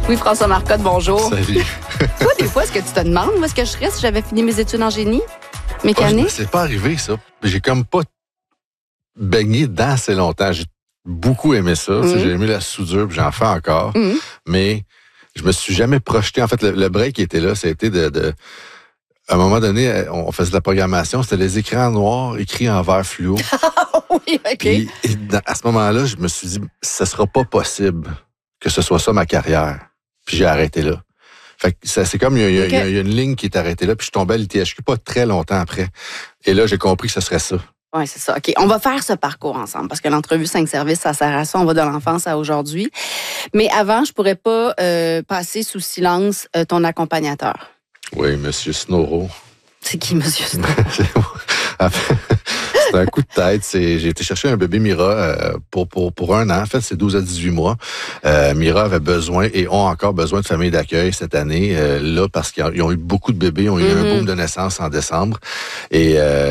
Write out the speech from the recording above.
Oui, François Marcotte, bonjour. Salut. Toi, des fois, est-ce que tu te demandes où est-ce que je serais si j'avais fini mes études en génie mécanique? C'est pas arrivé, ça. J'ai comme pas baigné dedans assez longtemps. J'ai beaucoup aimé ça. Tu sais, j'ai aimé la soudure, puis j'en fais encore. Mais je me suis jamais projeté. En fait, le break qui était là, ça a été à un moment donné, on faisait de la programmation, c'était les écrans noirs écrits en vert fluo. Oui, OK. Puis, à ce moment-là, je me suis dit, ce sera pas possible que ce soit ça ma carrière. Puis j'ai arrêté là. Fait que c'est comme, il y a une ligne qui est arrêtée là, puis je suis tombé à l'ITHQ pas très longtemps après. Et là, j'ai compris que ce serait ça. Oui, c'est ça. OK, on va faire ce parcours ensemble parce que l'entrevue 5 services, ça sert à ça. On va de l'enfance à aujourd'hui. Mais avant, je pourrais pas passer sous silence ton accompagnateur. Oui, Monsieur Snoro. C'est qui, Monsieur Snoro? C'est un coup de tête. J'ai été chercher un bébé Mira pour 1 an. En fait, c'est 12 à 18 mois. Mira avait besoin et ont encore besoin de famille d'accueil cette année, là, parce qu'ils ont eu beaucoup de bébés. Ils ont eu un boom de naissance en décembre. Et